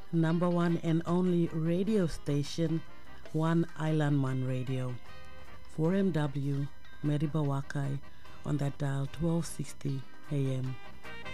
number one and only radio station, One Island Man Radio. 4MW, Mediba Wakai, on that dial 1260 AM.